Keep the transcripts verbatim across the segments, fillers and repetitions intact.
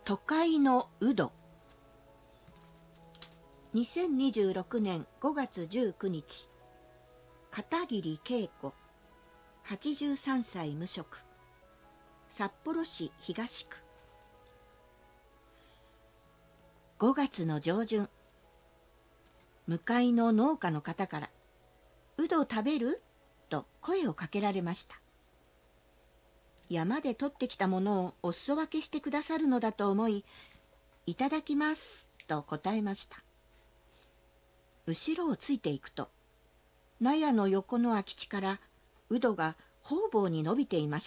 都会のウド。にせんにじゅうろくねんごがつじゅうくにち、片桐恵子、はちじゅうさんさい無職、札幌市東区。ごがつの上旬、向かいの農家の方から「ウド食べる?」と声をかけられました。山で取ってきたものをお裾分けしてくださるのだと思い「いただきます」と答えました。後ろをついていくと、納屋の横の空き地からウドが方々に伸びていました。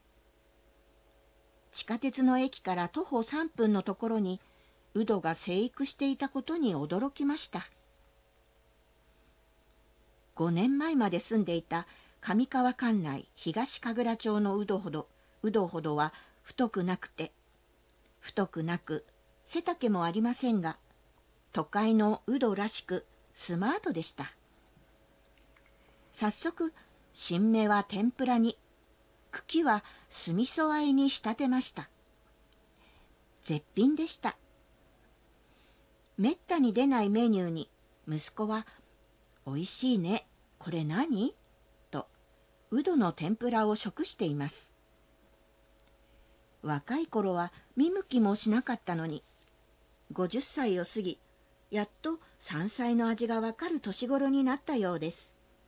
地下鉄の駅から徒歩さんぷんのところにウドが生育していたことに驚きました。ごねんまえまで住んでいた上川管内東神楽町のウドほどウドほどは太くなくて、太くなく背丈もありませんが、都会のウドらしくスマートでした。早速新芽は天ぷらに、茎は酢味噌和えに仕立てました。絶品でした。めったに出ないメニューに息子は「おいしいね、これ何?」とウドの天ぷらを食しています。若い頃は見向きもしなかったのに、ごじゅっさいを過ぎ、やっと山菜の味がわかる年頃になったようです。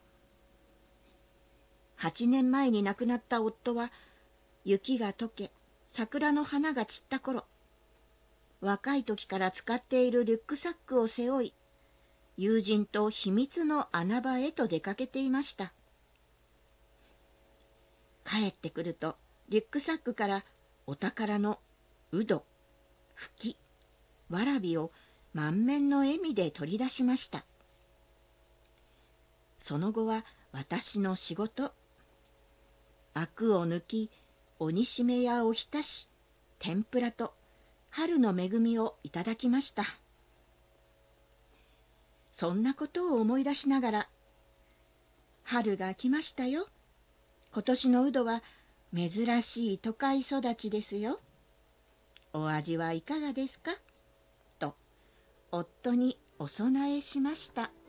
はちねんまえに亡くなった夫は、雪が溶け桜の花が散った頃、若い時から使っているリュックサックを背負い、友人と秘密の穴場へと出かけていました。帰ってくるとリュックサックからお宝のウド、フキ、ワラビを満面の笑みで取り出しました。その後は私の仕事。アクを抜き、鬼しめやおひたし、天ぷらと春の恵みをいただきました。そんなことを思い出しながら、春が来ましたよ。今年のウドは珍しい都会育ちですよ。お味はいかがですか?と夫にお供えしました。